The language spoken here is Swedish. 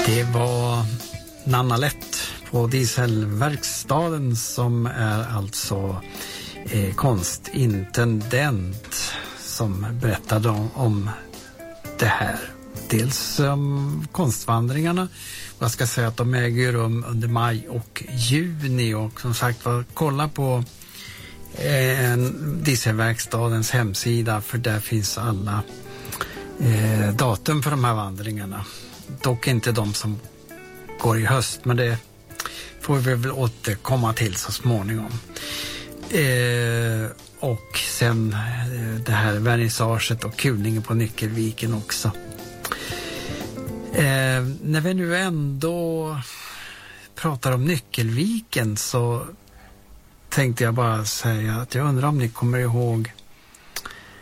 Det var Nanna Lett på Dieselverkstaden som är alltså konstintendent som berättade om det här. Dels konstvandringarna. Jag ska säga att de äger rum under maj och juni och som sagt kolla på Dieselverkstadens hemsida för där finns alla datum för de här vandringarna. Dock inte de som går i höst, men det får vi väl återkomma till så småningom. Och sen det här vernissaget och kulningen på Nyckelviken också. När vi nu ändå pratar om Nyckelviken så tänkte jag bara säga att jag undrar om ni kommer ihåg